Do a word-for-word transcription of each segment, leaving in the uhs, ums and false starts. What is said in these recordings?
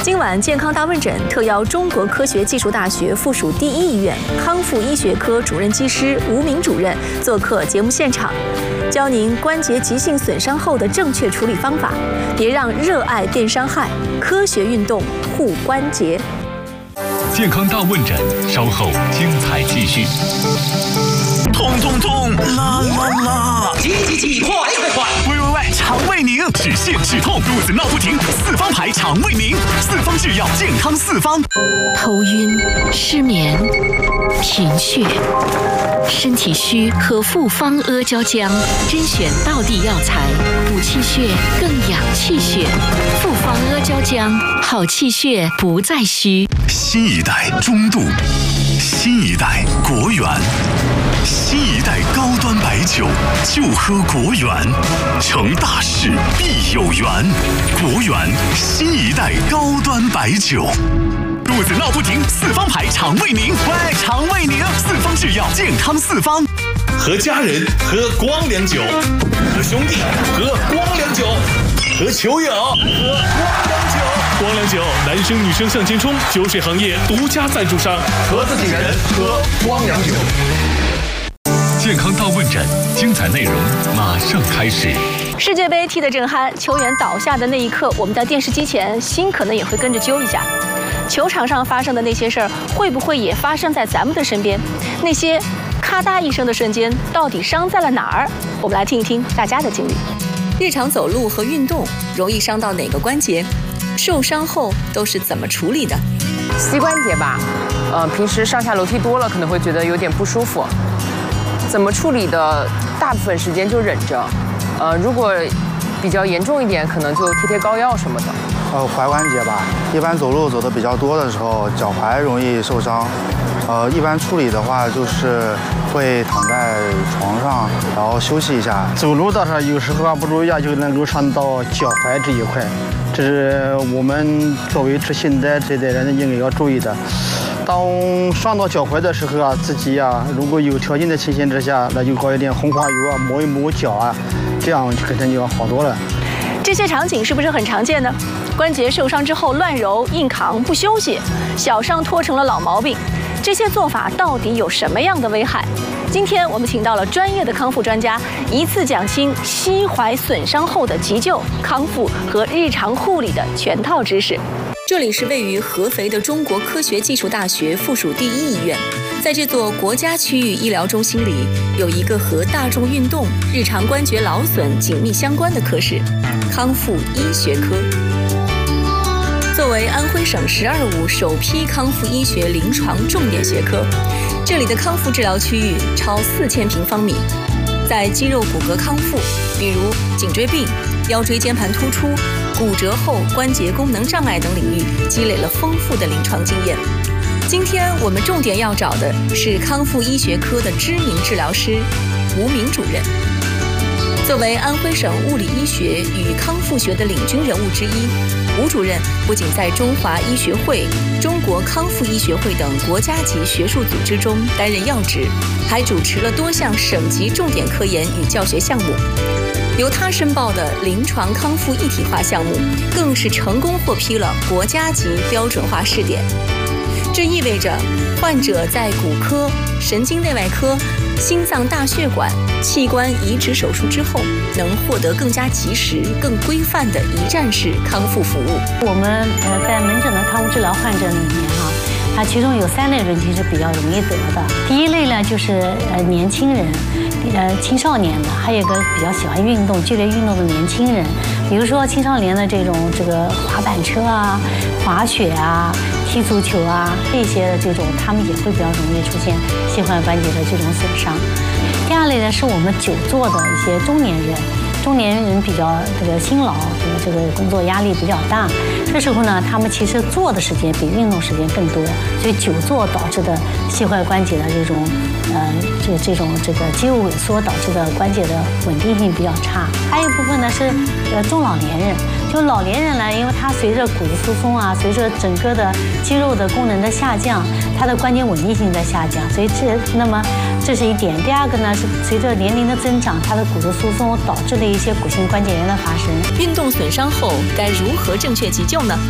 今晚健康大问诊特邀中国科学技术大学附属第一医院康复医学科主任技师吴明主任做客节目现场，教您关节急性损伤后的正确处理方法，别让热爱变伤害，科学运动护关节。 健康大问诊，稍后精彩继续。 痛痛痛，啦啦啦！ 急急急，快快快！ 喂喂喂，肠胃宁，止泻止痛，肚子闹不停，四方牌肠胃宁，四方制药，健康四方。 头晕、失眠、贫血、身体虚，喝复方阿胶浆，甄选道地药材，补气血，更养气血。复方阿胶浆，好气血不再虚。 新一代中度，新一代国源。新一代高端白酒，就喝国源，成大事必有缘。国源新一代高端白酒，肚子闹不停，四方牌肠胃宁，喂，肠胃宁，四方制药，健康四方。 和家人喝光良酒，和兄弟喝光良酒，和球友喝光良酒。 光良酒，男生女生向前冲，酒水行业独家赞助商， 和自己人喝光良酒。 健康大问诊，精彩内容马上开始。 世界杯踢得正酣，球员倒下的那一刻，我们在电视机前心可能也会跟着揪一下。球场上发生的那些事儿，会不会也发生在咱们的身边？那些咔嗒一声的瞬间，到底伤在了哪儿？我们来听一听大家的经历。日常走路和运动容易伤到哪个关节？受伤后都是怎么处理的？ 膝关节吧，呃，平时上下楼梯多了，可能会觉得有点不舒服。怎么处理的？大部分时间就忍着，呃，如果比较严重一点，可能就贴贴膏药什么的。 呃，踝关节吧，一般走路走的比较多的时候，脚踝容易受伤。呃，一般处理的话就是会躺在床上，然后休息一下。 走路的时候有时候啊不注意啊，就能够伤到脚踝这一块，这是我们作为是现在这代人应该要注意的。当伤到脚踝的时候啊，自己啊，如果有条件的情形之下，那就搞一点红花油啊，抹一抹脚啊，这样肯定就要好多了。 这些场景是不是很常见呢？关节受伤之后乱揉、硬扛、不休息，小伤拖成了老毛病。这些做法到底有什么样的危害？今天我们请到了专业的康复专家，一次讲清膝踝损伤后的急救、康复和日常护理的全套知识。这里是位于合肥的中国科学技术大学附属第一医院，在这座国家区域医疗中心里，有一个和大众运动、日常关节劳损紧密相关的科室——康复医学科。作为安徽省“十二五”首批康复医学临床重点学科，这里的康复治疗区域超四千平方米，在肌肉骨骼康复，比如颈椎病、腰椎间盘突出、骨折后关节功能障碍等领域积累了丰富的临床经验。今天我们重点要找的是康复医学科的知名治疗师吴明主任。作为安徽省物理医学与康复学的领军人物之一，吴主任不仅在中华医学会、中国康复医学会等国家级学术组织中担任要职，还主持了多项省级重点科研与教学项目。由他申报的临床康复一体化项目，更是成功获批了国家级标准化试点。这意味着，患者在骨科、神经内外科、心脏大血管、器官移植手术之后，能获得更加及时、更规范的一站式康复服务。 我们呃在门诊的康复治疗患者里面哈，它其中有三类人群是比较容易得的。第一类呢就是呃年轻人。呃，青少年的，还有一个比较喜欢运动、剧烈运动的年轻人，比如说青少年的这种这个滑板车啊、滑雪啊、踢足球啊这些的这种，他们也会比较容易出现膝踝关节的这种损伤。第二类呢，是我们久坐的一些中年人。中年人比较这个辛劳，这个这个工作压力比较大，这时候呢，他们其实坐的时间比运动时间更多，所以久坐导致的膝踝关节的这种，呃，这这种这个肌肉萎缩导致的关节的稳定性比较差。还有一部分呢是呃中老年人，就老年人呢，因为他随着骨质疏松啊，随着整个的肌肉的功能的下降，他的关节稳定性在下降，所以这那么这是一点。第二个呢是随着年龄的增长，他的骨质疏松导致的一些骨性关节炎的发生。 运动损伤后该如何正确急救呢？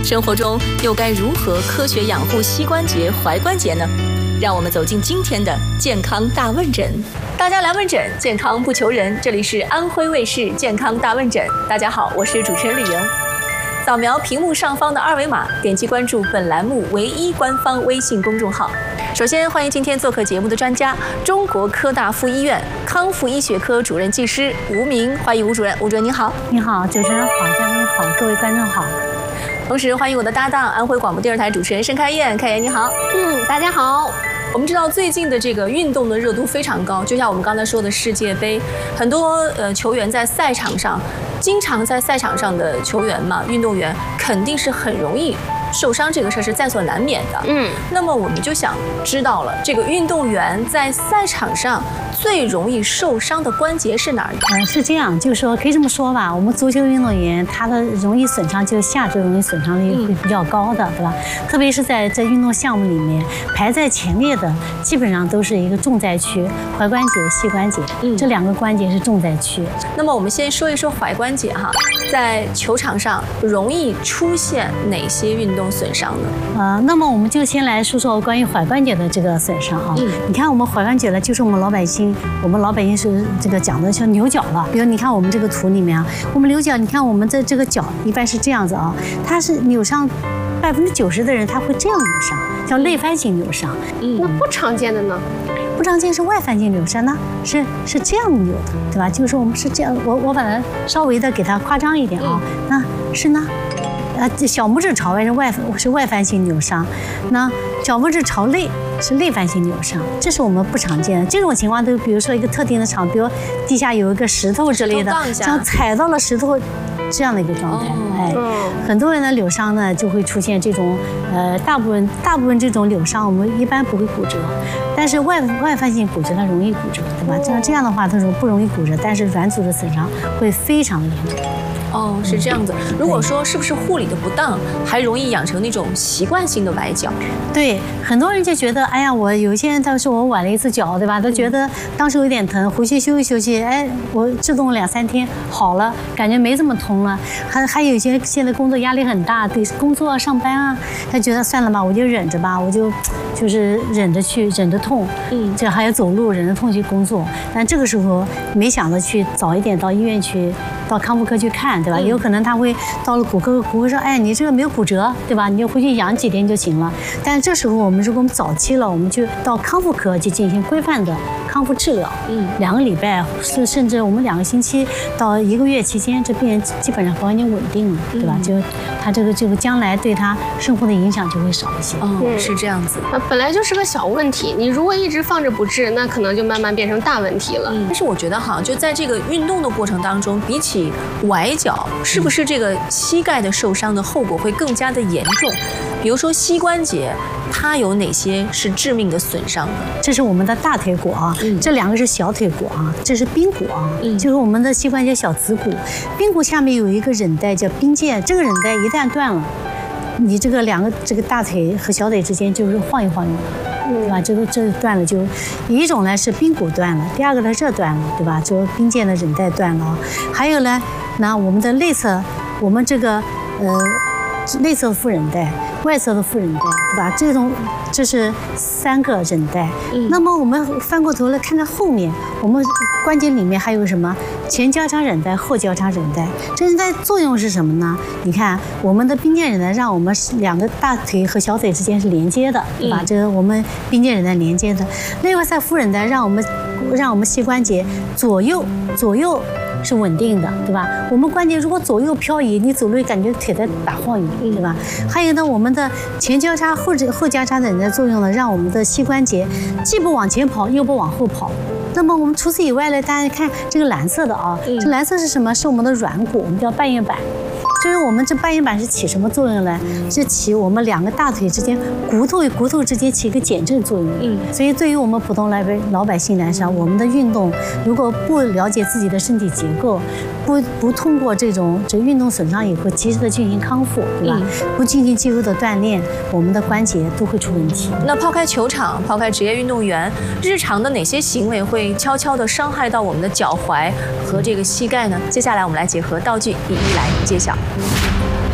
生活中又该如何科学养护膝关节、踝关节呢？让我们走进今天的健康大问诊。大家来问诊，健康不求人。这里是安徽卫视健康大问诊。大家好，我是主持人李莹。扫描屏幕上方的二维码，点击关注本栏目唯一官方微信公众号。首先欢迎今天做客节目的专家，中国科大附医院康复医学科主任技师吴明，欢迎吴主任。吴主任您好。 你好，主持人好，嘉宾好，各位观众好。 同时欢迎我的搭档，安徽广播电视台主持人申开燕。开燕你好。 嗯，大家好。 我们知道最近的这个运动的热度非常高，就像我们刚才说的世界杯，很多呃球员在赛场上，经常在赛场上的球员嘛，运动员肯定是很容易受伤，这个事是在所难免的。嗯，那么我们就想知道了，这个运动员在赛场上最容易受伤的关节是哪儿？ 呃，是这样，就是说可以这么说吧，我们足球运动员他的容易损伤就是下肢容易损伤率会比较高的，对吧？特别是在这运动项目里面，排在前列的基本上都是一个重灾区，踝关节、膝关节，嗯，这两个关节是重灾区。 那么我们先说一说踝关节哈，在球场上容易出现哪些运动损伤呢？ 呃，那么我们就先来说说关于踝关节的这个损伤啊。嗯，你看我们踝关节呢，就是我们老百姓，我们老百姓是这个讲的像牛角了。比如你看我们这个图里面啊，我们牛角，你看我们的这个脚一般是这样子啊，它是扭伤，百分之九十的人他会这样扭伤，叫类翻性扭伤。 嗯，那不常见的呢？ 不常见是外翻性扭伤呢，是是这样扭的，对吧？就是我们是这样，我我把它稍微的给它夸张一点啊，那是呢。呃，小拇指朝外是外是外翻性扭伤，那小拇指朝内是内翻性扭伤，这是我们不常见的。这种情况都比如说一个特定的场，比如地下有一个石头之类的，像踩到了石头这样的一个状态，哎，很多人的扭伤呢就会出现这种，呃，大部分大部分这种扭伤我们一般不会骨折，但是外外翻性骨折它容易骨折，对吧？这样这样的话它说不容易骨折，但是软组织损伤会非常的严重。 哦，是这样子。如果说是不是护理的不当，还容易养成那种习惯性的崴脚？ 对，很多人就觉得，哎呀，我有些人他说我崴了一次脚，对吧？都觉得当时有点疼，回去休息休息，哎，我制动两三天好了，感觉没这么痛了。还还有一些现在工作压力很大，对工作上班啊，他觉得算了吧，我就忍着吧，我就就是忍着去，忍着痛，嗯，这还要走路，忍着痛去工作。但这个时候没想着去早一点到医院去，到康复科去看。对吧？有可能他会到了骨科，骨科说，哎，你这个没有骨折，对吧？你就回去养几天就行了。但是这时候我们如果我们早期了，我们就到康复科去进行规范的康复治疗。嗯，两个礼拜是甚至我们两个星期到一个月期间，这病人基本上保完全稳定了，对吧？嗯、就他这个这个将来对他生活的影响就会少一些。 哦，嗯、是这样子。 啊，本来就是个小问题，你如果一直放着不治，那可能就慢慢变成大问题了。 嗯，但是我觉得哈，就在这个运动的过程当中，比起崴脚。是不是这个膝盖的受伤的后果会更加的严重？比如说膝关节，它有哪些是致命的损伤呢？ 这是我们的大腿骨啊，嗯、这两个是小腿骨啊，这是髌骨啊，嗯、就是我们的膝关节小子骨。髌骨下面有一个韧带叫髌腱，这个韧带一旦断了，你这个两个这个大腿和小腿之间就是晃一晃悠。对吧？这个这断了就，一种呢是髌骨断了，第二个呢这断了，对吧？就髌腱的韧带断了，还有呢，那我们的内侧，我们这个呃内侧副韧带、外侧的副韧带，对吧？这种这是三个韧带。嗯、那么我们翻过头来看看后面，我们关节里面还有什么？前交叉韧带、后交叉韧带，这韧带作用是什么呢？你看，我们的髌腱韧带让我们两个大腿和小腿之间是连接的，对吧？嗯、这个我们髌腱韧带连接的。内外侧副韧带让我们让我们膝关节左右左右是稳定的，对吧？我们关节如果左右漂移，你走路感觉腿在打晃悠，对吧？还有呢，我们的前交叉、后后交叉韧带作用呢，让我们的膝关节既不往前跑，又不往后跑。那么我们除此以外呢，大家看这个蓝色的啊，嗯、这蓝色是什么？是我们的软骨，我们叫半月板。就是我们这半月板是起什么作用呢？是起我们两个大腿之间骨头与骨头之间起一个减震作用。嗯，所以对于我们普通来老百姓来说，我们的运动如果不了解自己的身体结构，不不通过这种这运动损伤以后及时的进行康复，对吧？嗯、不进行肌肉的锻炼，我们的关节都会出问题。 那抛开球场，抛开职业运动员，日常的哪些行为会悄悄地伤害到我们的脚踝和这个膝盖呢？接下来我们来结合道具一一来揭晓。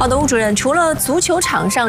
好的，吴主任，除了足球场上